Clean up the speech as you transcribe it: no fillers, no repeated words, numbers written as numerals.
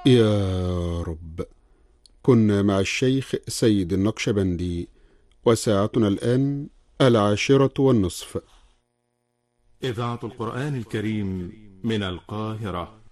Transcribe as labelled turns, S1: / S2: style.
S1: يا رب. كنا مع الشيخ سيد النقشبندي، وساعتنا الآن 10:30.
S2: إذاعة القرآن الكريم من القاهرة.